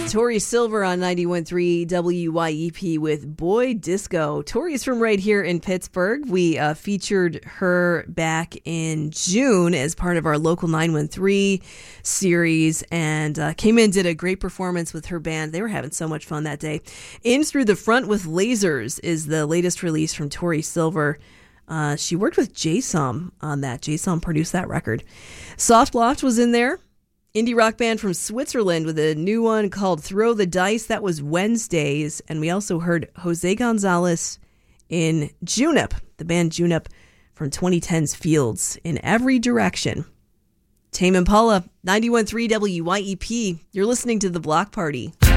Tori Silver on 91.3 WYEP with Boy Disco. Tori's from right here in Pittsburgh. We featured her back in June as part of our Local 913 series and came in, did a great performance with her band. They were having so much fun that day. In Through the Front with Lasers is the latest release from Tori Silver. She worked with J-Som on that. J-Som produced that record. Soft Loft was in there. Indie rock band from Switzerland with a new one called Throw the Dice. That was Wednesdays. And we also heard Jose Gonzalez in Junip, the band Junip from 2010's Fields in Every Direction. Tame Impala, 91.3 WYEP. You're listening to The Block Party.